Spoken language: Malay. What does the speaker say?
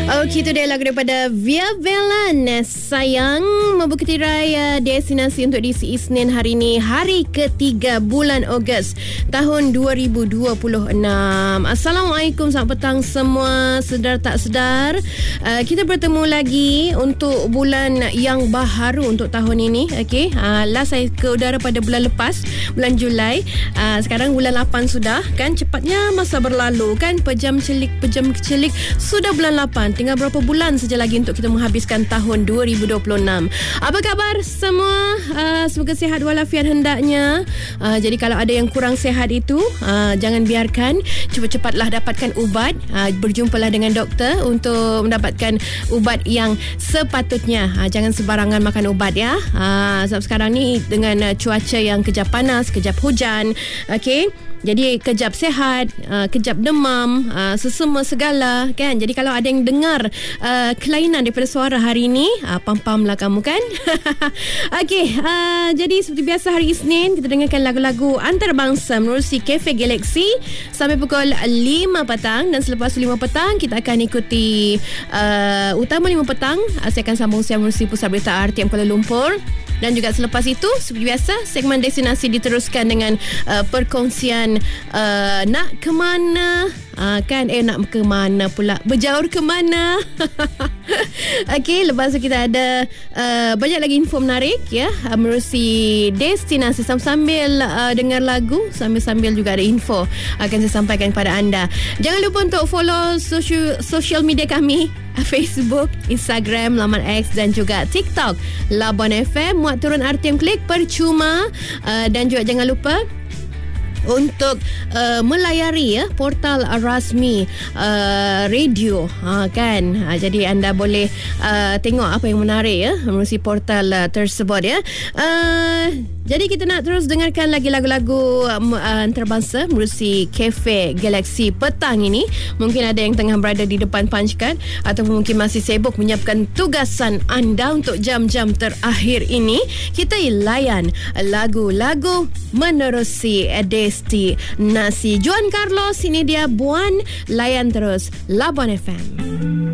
Okey, itu dia lagu daripada Via Velan, Sayang, membuka tirai destinasi untuk diisi Isnin hari ini, hari ketiga bulan Ogos tahun 2026. Assalamualaikum, selamat petang semua. Sedar tak sedar, kita bertemu lagi untuk bulan yang baharu untuk tahun ini. Okey, last saya ke udara pada bulan lepas, bulan Julai. Sekarang bulan 8 sudah kan, cepatnya masa berlalu kan, pejam celik sudah bulan 8. Tinggal berapa bulan saja lagi untuk kita menghabiskan tahun 2026. Apa khabar semua? Semoga sihat walafiat hendaknya. Jadi kalau ada yang kurang sihat itu, jangan biarkan, cepat-cepatlah dapatkan ubat. Berjumpalah dengan doktor untuk mendapatkan ubat yang sepatutnya. Jangan sembarangan makan ubat ya. Sebab sekarang ni dengan cuaca yang kejap panas, kejap hujan, okey, jadi kejap sehat, kejap demam, sesama segala kan. Jadi kalau ada yang dengar kelainan daripada suara hari ini, pam-pamlah kamu kan. Okey, jadi seperti biasa hari Isnin kita dengarkan lagu-lagu antarabangsa menerusi Cafe Galaxy sampai pukul 5 petang. Dan selepas 5 petang kita akan ikuti utama 5 petang, saya akan sambung siang menerusi Pusat Berita RTM Kuala Lumpur. Dan juga selepas itu, seperti biasa, segmen destinasi diteruskan dengan perkongsian nak ke mana, nak ke mana pula, berjaur ke mana. Okey, lepas tu kita ada banyak lagi info menarik ya, menerusi destinasi sambil dengar lagu, sambil juga ada info akan saya sampaikan kepada anda. Jangan lupa untuk follow social media kami, Facebook, Instagram, laman X dan juga TikTok Labuan FM. Muat turun RTM Klik percuma. Dan juga jangan lupa untuk melayari portal rasmi radio kan. Jadi anda boleh tengok apa yang menarik ya melalui portal tersebut ya. Jadi kita nak terus dengarkan lagi lagu-lagu antarabangsa melalui Cafe Galaxy petang ini. Mungkin ada yang tengah berada di depan punch card ataupun mungkin masih sibuk menyiapkan tugasan anda untuk jam-jam terakhir ini. Kita layan lagu-lagu menerusi destinasi. Juan Carlos, ini dia Buan. Layan terus Labuan FM.